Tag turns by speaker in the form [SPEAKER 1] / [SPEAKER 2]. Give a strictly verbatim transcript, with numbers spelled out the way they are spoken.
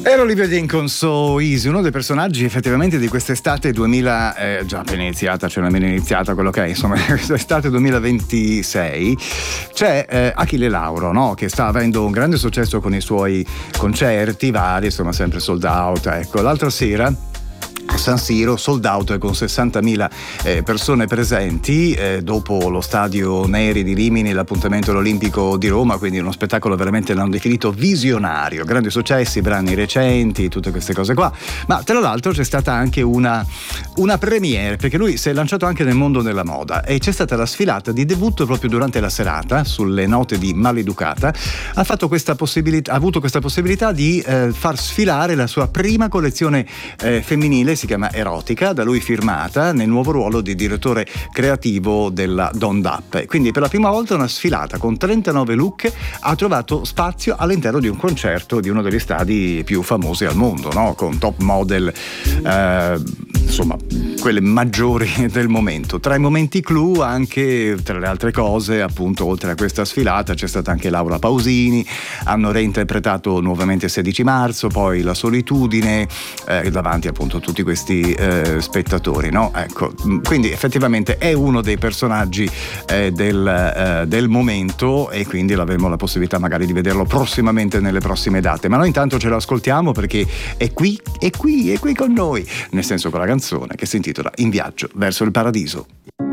[SPEAKER 1] Era Olivia Dean con So Easy, uno dei personaggi effettivamente di quest'estate duemila, eh, già appena iniziata, cioè non è iniziata quello che è, insomma, quest'estate duemilaventisei, c'è eh, Achille Lauro, no? Che sta avendo un grande successo con i suoi concerti vari, insomma sempre sold out, ecco. L'altra sera San Siro sold out con sessantamila eh, persone presenti, eh, dopo lo stadio Neri di Rimini, l'appuntamento all'Olimpico di Roma, quindi uno spettacolo veramente l'hanno definito visionario, grandi successi, brani recenti, tutte queste cose qua. Ma tra l'altro c'è stata anche una, una premiere, perché lui si è lanciato anche nel mondo della moda e c'è stata la sfilata di debutto proprio durante la serata sulle note di Maleducata. Ha fatto questa possibilità, ha avuto questa possibilità di eh, far sfilare la sua prima collezione eh, femminile, si chiama Erotica, da lui firmata, nel nuovo ruolo di direttore creativo della Don Dap. Quindi per la prima volta una sfilata con trentanove look ha trovato spazio all'interno di un concerto di uno degli stadi più famosi al mondo, no? Con top model, eh, insomma quelle maggiori del momento. Tra i momenti clou, anche tra le altre cose, appunto, oltre a questa sfilata c'è stata anche Laura Pausini, hanno reinterpretato nuovamente sedici marzo, poi La solitudine, eh, davanti appunto a tutti questi eh, spettatori, no? Ecco, quindi effettivamente è uno dei personaggi eh, del, eh, del momento, e quindi avremo la possibilità magari di vederlo prossimamente nelle prossime date. Ma noi intanto ce lo ascoltiamo perché è qui, è qui, è qui con noi, nel senso con la canzone che si intitola In viaggio verso il paradiso.